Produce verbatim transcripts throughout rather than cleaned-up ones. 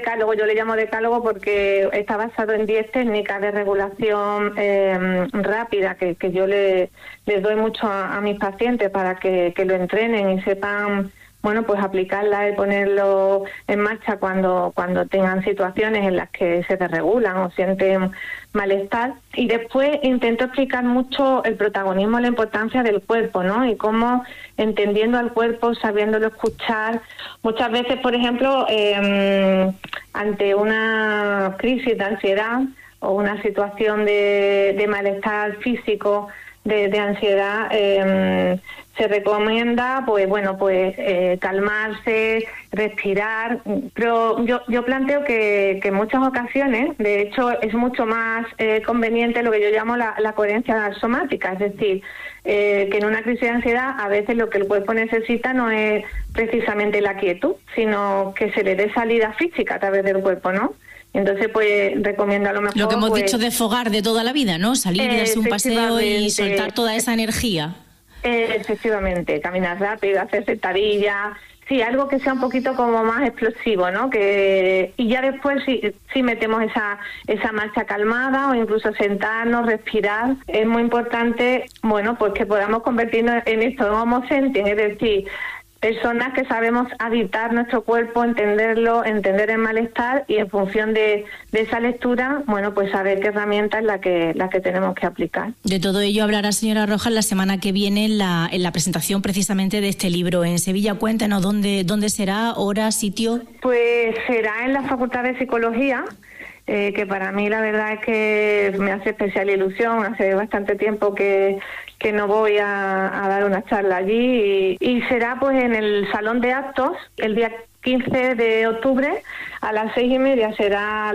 decálogo, yo le llamo decálogo porque está basado en diez técnicas de regulación eh, rápida que, que yo le, les doy mucho a, a mis pacientes para que, que lo entrenen y sepan, bueno, pues aplicarla y ponerlo en marcha cuando cuando tengan situaciones en las que se desregulan o sienten malestar. Y después intento explicar mucho el protagonismo, la importancia del cuerpo, ¿no? Y cómo, entendiendo al cuerpo, sabiéndolo escuchar. Muchas veces, por ejemplo, eh, ante una crisis de ansiedad o una situación de, de malestar físico, de, de ansiedad, eh, se recomienda, pues bueno, pues eh, calmarse, respirar, pero yo yo planteo que, que en muchas ocasiones, de hecho, es mucho más eh, conveniente lo que yo llamo la, la coherencia somática, es decir, eh, que en una crisis de ansiedad a veces lo que el cuerpo necesita no es precisamente la quietud, sino que se le dé salida física a través del cuerpo, ¿no? Entonces, pues, recomiendo a lo mejor... Lo que hemos pues, dicho de fogar de toda la vida, ¿no? Salir y darse un paseo y soltar toda esa energía. Eh, efectivamente, caminar rápido, hacer sentadillas, sí, algo que sea un poquito como más explosivo, ¿no? Que y ya después sí, sí metemos esa esa marcha calmada o incluso sentarnos, respirar. Es muy importante, bueno, pues que podamos convertirnos en esto, en homo sapiens, es decir, personas que sabemos habitar nuestro cuerpo, entenderlo, entender el malestar y en función de, de esa lectura, bueno, pues saber qué herramienta es la que la que tenemos que aplicar. De todo ello hablará señora Rojas la semana que viene en la, en la presentación precisamente de este libro en Sevilla. Cuéntanos dónde, dónde será, hora, sitio. Pues será en la Facultad de Psicología, eh, que para mí la verdad es que me hace especial ilusión. Hace bastante tiempo que que no voy a, a dar una charla allí y, y será pues en el Salón de Actos el día quince de octubre a las seis y media será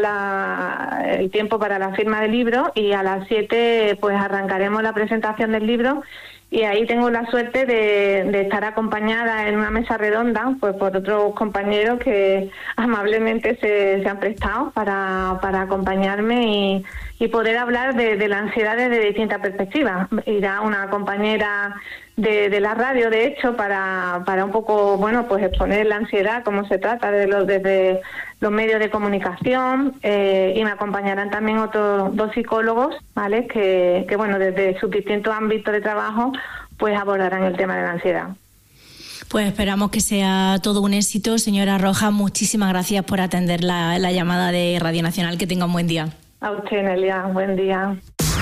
la, el tiempo para la firma del libro y a las siete pues arrancaremos la presentación del libro y ahí tengo la suerte de, de estar acompañada en una mesa redonda pues por otros compañeros que amablemente se, se han prestado para, para acompañarme y, y poder hablar de, de la ansiedad desde distintas perspectivas. Irá una compañera de, de la radio, de hecho, para, para un poco, bueno, pues exponer la ansiedad, cómo se trata de los, desde los medios de comunicación, eh, y me acompañarán también otros dos psicólogos, ¿vale? Que, que, bueno, desde sus distintos ámbitos de trabajo, pues abordarán el tema de la ansiedad. Pues esperamos que sea todo un éxito. Señora Rojas, muchísimas gracias por atender la, la llamada de Radio Nacional. Que tenga un buen día. A usted, Nelia, buen día.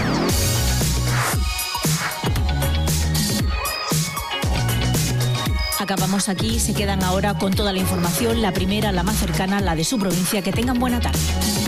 Acabamos aquí, se quedan ahora con toda la información, la primera, la más cercana, la de su provincia. Que tengan buena tarde.